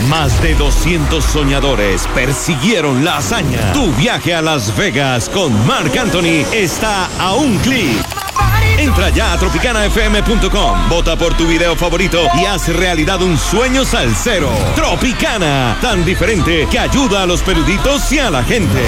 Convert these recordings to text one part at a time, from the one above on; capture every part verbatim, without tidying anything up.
Más de doscientos soñadores persiguieron la hazaña. Tu viaje a Las Vegas con Marc Anthony está a un clic. Entra ya a tropicana f m punto com, vota por tu video favorito y haz realidad un sueño salsero. Tropicana, tan diferente que ayuda a los peluditos y a la gente.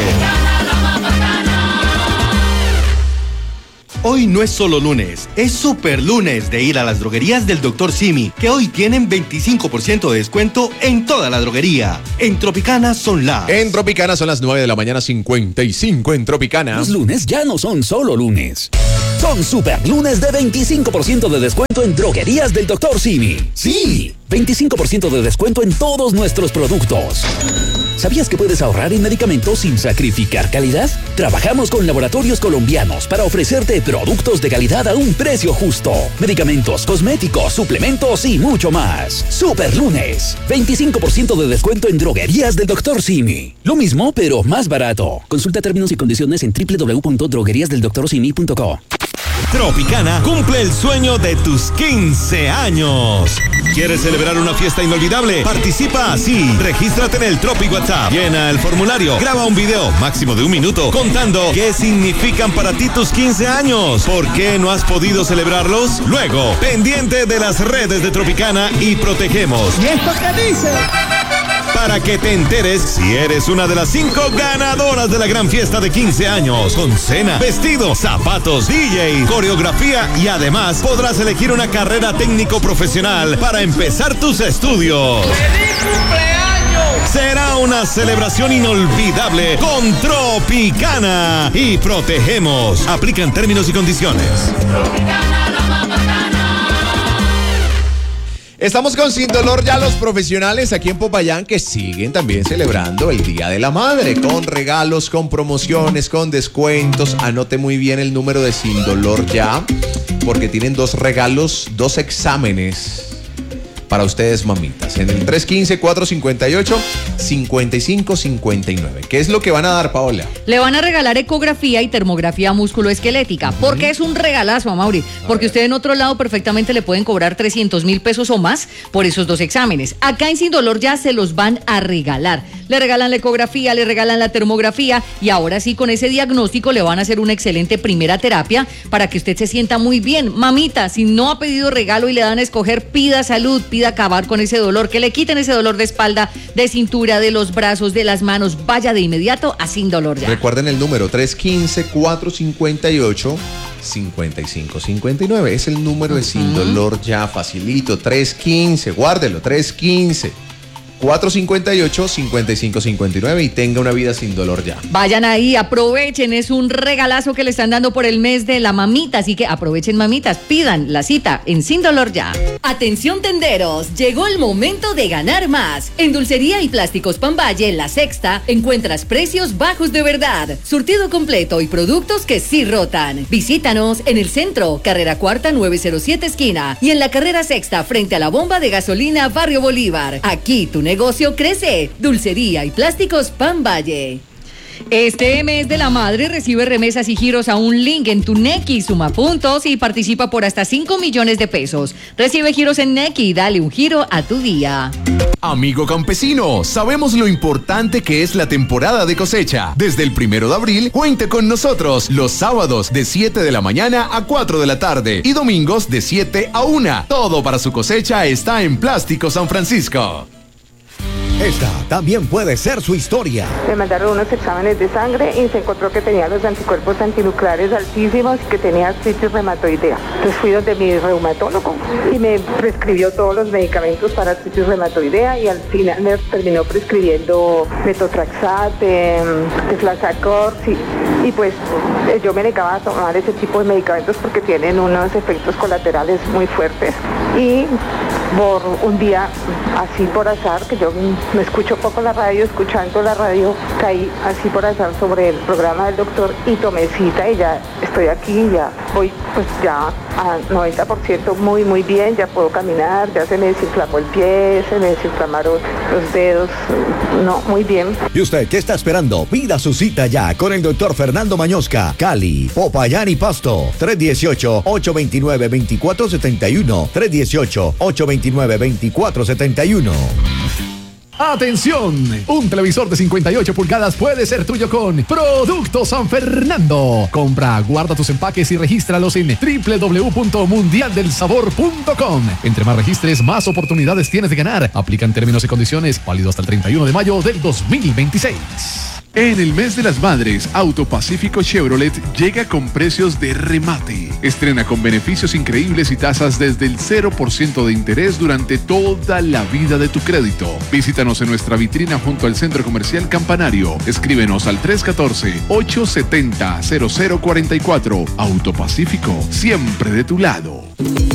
Hoy no es solo lunes, es super lunes de ir a las droguerías del doctor Simi, que hoy tienen veinticinco por ciento de descuento en toda la droguería. En Tropicana son las... En Tropicana son las nueve de la mañana, cincuenta y cinco en Tropicana. Los lunes ya no son solo lunes. Son super lunes de veinticinco por ciento de descuento en droguerías del doctor Simi. Sí, veinticinco por ciento de descuento en todos nuestros productos. ¿Sabías que puedes ahorrar en medicamentos sin sacrificar calidad? Trabajamos con laboratorios colombianos para ofrecerte productos de calidad a un precio justo. Medicamentos, cosméticos, suplementos y mucho más. Super lunes. veinticinco por ciento de descuento en droguerías del doctor Simi. Lo mismo, pero más barato. Consulta términos y condiciones en w w w punto droguerías del doctor simi punto co. Tropicana cumple el sueño de tus quince años. ¿Quieres celebrar una fiesta inolvidable? Participa así. Regístrate en el Tropi WhatsApp. Llena el formulario. Graba un video, máximo de un minuto, contando qué significan para ti tus quince años. ¿Por qué no has podido celebrarlos? Luego, pendiente de las redes de Tropicana y protegemos. ¿Y esto qué dice? Para que te enteres si eres una de las cinco ganadoras de la gran fiesta de quince años. Con cena, vestido, zapatos, D J, coreografía y además podrás elegir una carrera técnico profesional para empezar tus estudios. ¡Feliz cumpleaños! Será una celebración inolvidable con Tropicana y protegemos. Aplican términos y condiciones. Tropicana, la más bacana. Estamos con Sin Dolor ya los profesionales aquí en Popayán que siguen también celebrando el Día de la Madre con regalos, con promociones, con descuentos. Anote muy bien el número de Sin Dolor ya porque tienen dos regalos, dos exámenes para ustedes, mamitas. En el tres uno cinco, cuatro cinco ocho, cinco cinco cinco nueve. ¿Qué es lo que van a dar, Paola? Le van a regalar ecografía y termografía musculoesquelética. Uh-huh. ¿Por qué es un regalazo, Amaury? Porque usted en otro lado perfectamente le pueden cobrar trescientos mil pesos o más por esos dos exámenes. Acá en Sin Dolor ya se los van a regalar. Le regalan la ecografía, le regalan la termografía y ahora sí con ese diagnóstico le van a hacer una excelente primera terapia para que usted se sienta muy bien. Mamita, si no ha pedido regalo y le dan a escoger, pida salud, pida acabar con ese dolor, que le quiten ese dolor de espalda, de cintura, de los brazos, de las manos. Vaya de inmediato a Sin Dolor ya. Recuerden el número tres uno cinco, cuatro cinco ocho, cinco cinco cinco nueve. Es el número de Sin Dolor ya, facilito. tres uno cinco, guárdelo, tres uno cinco, cuatro cinco ocho, cinco cinco cinco nueve y tenga una vida sin dolor ya. Vayan ahí, aprovechen, es un regalazo que le están dando por el mes de la mamita, así que aprovechen, mamitas, pidan la cita en Sin Dolor ya. Atención tenderos, llegó el momento de ganar más. En Dulcería y Plásticos Pambaye, La Sexta, encuentras precios bajos de verdad, surtido completo y productos que sí rotan. Visítanos en el centro, carrera cuarta novecientos siete esquina y en la carrera sexta frente a la bomba de gasolina Barrio Bolívar. Aquí tu negocio crece. Dulcería y Plásticos Pambaye. Este mes de la madre recibe remesas y giros a un link en tu Nequi, suma puntos y participa por hasta cinco millones de pesos. Recibe giros en Nequi y dale un giro a tu día. Amigo campesino, sabemos lo importante que es la temporada de cosecha. Desde el primero de abril, cuente con nosotros los sábados de siete de la mañana a cuatro de la tarde y domingos de siete a una. Todo para su cosecha está en Plástico San Francisco. Esta también puede ser su historia. Me mandaron unos exámenes de sangre y se encontró que tenía los anticuerpos antinucleares altísimos y que tenía artritis reumatoidea. Entonces fui donde mi reumatólogo y me prescribió todos los medicamentos para artritis reumatoidea y al final me terminó prescribiendo metotrexate, deflazacort, sí. Y pues yo me negaba a tomar ese tipo de medicamentos porque tienen unos efectos colaterales muy fuertes. Y por un día, así por azar, que yo me escucho poco la radio, escuchando la radio, caí así por azar sobre el programa del doctor y tomé cita y ya estoy aquí, ya voy pues ya a noventa por ciento muy muy bien, ya puedo caminar, ya se me desinflamó el pie, se me desinflamaron los dedos, no, muy bien. ¿Y usted qué está esperando? Pida su cita ya con el doctor Fernando Mañosca, Cali, Popayán y Pasto, tres uno ocho, ocho dos nueve, dos cuatro siete uno, tres uno ocho, ocho dos nueve, dos cuatro siete uno. ¡Atención! Un televisor de cincuenta y ocho pulgadas puede ser tuyo con Producto San Fernando. Compra, guarda tus empaques y regístralos en doble u doble u doble u punto mundial del sabor punto com. Entre más registres, más oportunidades tienes de ganar. Aplican términos y condiciones, válido hasta el treinta y uno de mayo del dos mil veintiséis. En el mes de las madres, Autopacífico Chevrolet llega con precios de remate. Estrena con beneficios increíbles y tasas desde el cero por ciento de interés durante toda la vida de tu crédito. Visítanos en nuestra vitrina junto al Centro Comercial Campanario. Escríbenos al tres uno cuatro, ocho siete cero, cero cero cuatro cuatro. Autopacífico, siempre de tu lado.